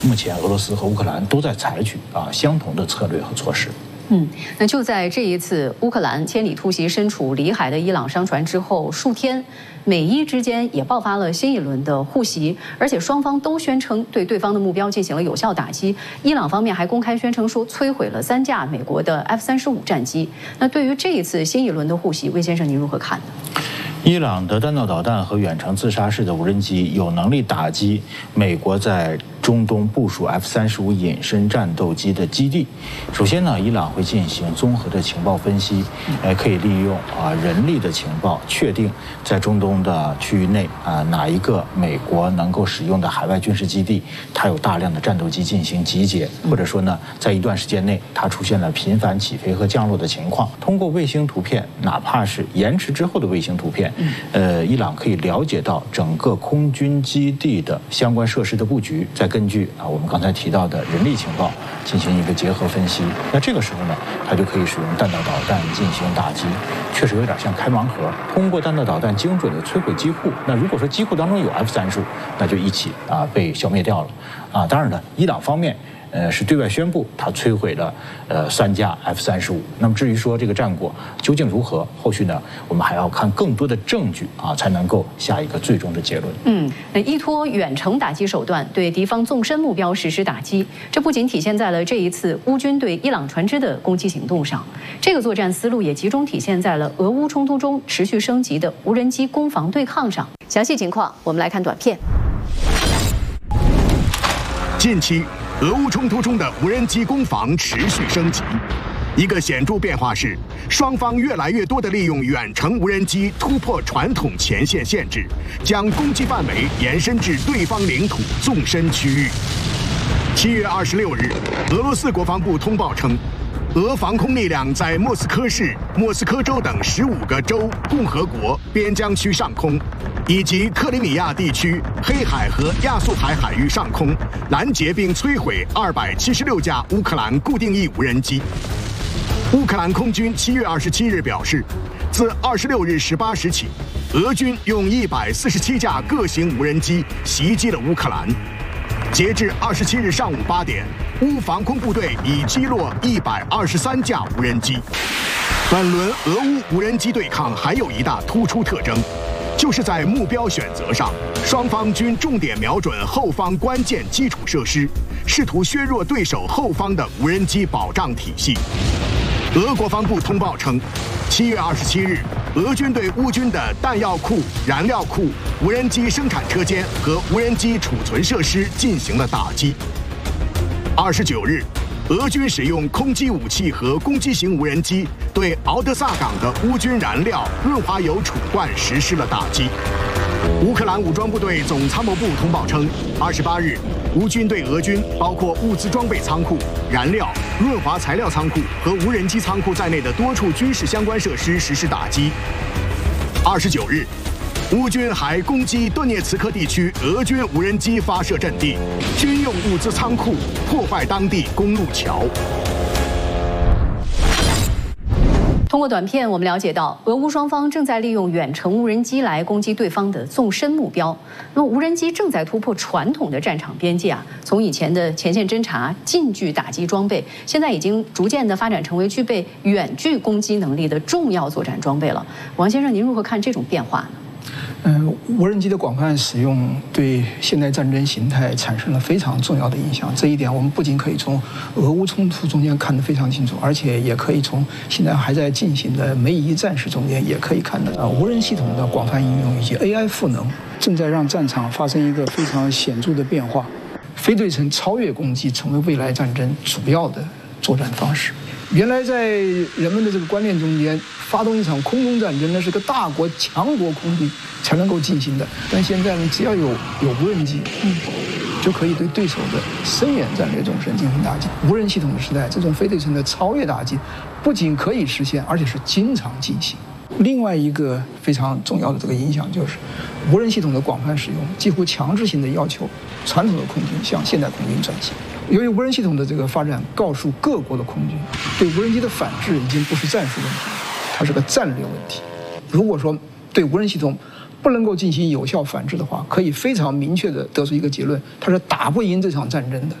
目前俄罗斯和乌克兰都在采取相同的策略和措施。 那就在这一次乌克兰千里突袭身处里海的伊朗商船之后数天，美伊之间也爆发了新一轮的互袭，而且双方都宣称对对方的目标进行了有效打击。伊朗方面还公开宣称说摧毁了3架美国的 F-35战机。那对于这一次新一轮的互袭，魏先生您如何看呢？ 伊朗的弹道导弹和远程自杀式的无人机有能力打击美国在中东部署 F-35隐身战斗机的基地。首先呢，伊朗会进行综合的情报分析，可以利用人力的情报，确定在中东的区域内哪一个美国能够使用的海外军事基地，它有大量的战斗机进行集结，或者说呢，在一段时间内它出现了频繁起飞和降落的情况。通过卫星图片，哪怕是延迟之后的卫星图片，伊朗可以了解到整个空军基地的相关设施的布局，再根据我们刚才提到的人力情报进行一个结合分析。那这个时候呢，它就可以使用弹道导弹进行打击，确实有点像开盲盒。通过弹道导弹精准的摧毁机库，那如果说机库当中有 F-35，那就一起被消灭掉了。当然了，伊朗方面是对外宣布它摧毁了3架 F-35。那么至于说这个战果究竟如何，后续呢我们还要看更多的证据才能够下一个最终的结论。 那依托远程打击手段对敌方纵深目标实施打击，这不仅体现在了这一次乌军对伊朗船只的攻击行动上，这个作战思路也集中体现在了俄乌冲突中持续升级的无人机攻防对抗上。详细情况我们来看短片。 近期俄乌冲突中的无人机攻防持续升级，一个显著变化是，双方越来越多地利用远程无人机突破传统前线限制，将攻击范围延伸至对方领土纵深区域。7月26日，俄罗斯国防部通报称，俄防空力量在莫斯科市、莫斯科州等15个州、共和国边疆区上空，以及克里米亚地区、黑海和亚速海海域上空拦截并摧毁276架乌克兰固定翼无人机。乌克兰空军7月27日表示，自26日18时起，俄军用147架各型无人机袭击了乌克兰。截至27日上午8点，乌防空部队已击落123架无人机。本轮俄乌无人机对抗还有一大突出特征，就是在目标选择上，双方均重点瞄准后方关键基础设施，试图削弱对手后方的无人机保障体系。俄国防部通报称，7月27日，俄军对乌军的弹药库、燃料库、无人机生产车间和无人机储存设施进行了打击。29日，俄军使用空击武器和攻击型无人机对敖德萨港的乌军燃料、润滑油储罐实施了打击。乌克兰武装部队总参谋部通报称，28日，乌军对俄军包括物资装备仓库、燃料、润滑材料仓库和无人机仓库在内的多处军事相关设施实施打击。29日，乌军还攻击顿涅茨克地区俄军无人机发射阵地、军用物资仓库，破坏当地公路桥。 通过短片，我们了解到，俄乌双方正在利用远程无人机来攻击对方的纵深目标。那么，无人机正在突破传统的战场边界从以前的前线侦察、近距打击装备，现在已经逐渐的发展成为具备远距攻击能力的重要作战装备了。王先生，您如何看这种变化呢？ 无人机的广泛使用对现代战争形态产生了非常重要的影响。这一点我们不仅可以从俄乌冲突中间看得非常清楚，而且也可以从现在还在进行的美伊战事中间也可以看得到。无人系统的广泛应用以及 AI 赋能，正在让战场发生一个非常显著的变化。非对称超越攻击成为未来战争主要的作战方式。原来在人们的这个观念中间，发动一场空中战争，那是个大国强国空军才能够进行的。但现在呢，只要有无人机，就可以对对手的深远战略纵深进行打击。无人系统的时代，这种非对称的超越打击，不仅可以实现，而且是经常进行。另外一个非常重要的这个影响就是，无人系统的广泛使用，几乎强制性的要求传统的空军向现代空军转型。由于无人系统的这个发展，告诉各国的空军，对无人机的反制已经不是战术问题，它是个战略问题。如果说对无人系统不能够进行有效反制的话，可以非常明确地得出一个结论：它是打不赢这场战争的。